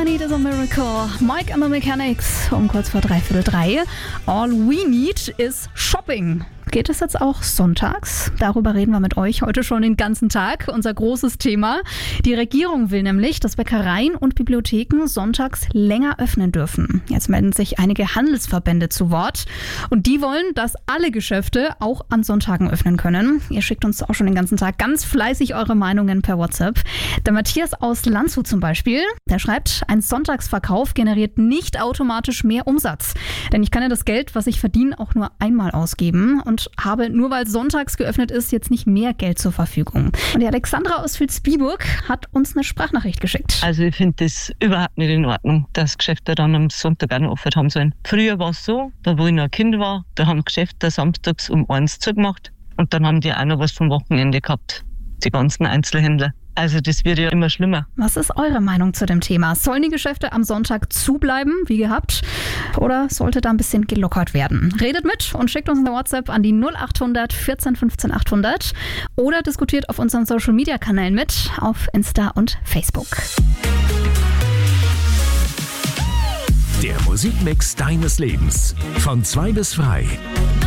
I Need Is a Miracle. Mike and the Mechanics um kurz vor 3:45. All we need is shopping. Geht es jetzt auch sonntags? Darüber reden wir mit euch heute schon den ganzen Tag. Unser großes Thema. Die Regierung will nämlich, dass Bäckereien und Bibliotheken sonntags länger öffnen dürfen. Jetzt melden sich einige Handelsverbände zu Wort. Und die wollen, dass alle Geschäfte auch an Sonntagen öffnen können. Ihr schickt uns auch schon den ganzen Tag ganz fleißig eure Meinungen per WhatsApp. Der Matthias aus Landshut zum Beispiel, der schreibt, ein Sonntagsverkauf generiert nicht automatisch mehr Umsatz. Denn ich kann ja das Geld, was ich verdiene, auch nur einmal ausgeben und habe, nur weil sonntags geöffnet ist, jetzt nicht mehr Geld zur Verfügung. Und die Alexandra aus Vilsbiburg hat uns eine Sprachnachricht geschickt. Also ich finde das überhaupt nicht in Ordnung, dass Geschäfte dann am Sonntag auch noch offen haben sollen. Früher war es so, da wo ich noch ein Kind war, da haben Geschäfte samstags um 1 zugemacht und dann haben die auch noch was vom Wochenende gehabt, die ganzen Einzelhändler. Also das wird ja immer schlimmer. Was ist eure Meinung zu dem Thema? Sollen die Geschäfte am Sonntag zubleiben, wie gehabt? Oder sollte da ein bisschen gelockert werden? Redet mit und schickt uns eine WhatsApp an die 0800 14 15 800 oder diskutiert auf unseren Social-Media-Kanälen mit, auf Insta und Facebook. Der Musikmix deines Lebens von 2 bis 3.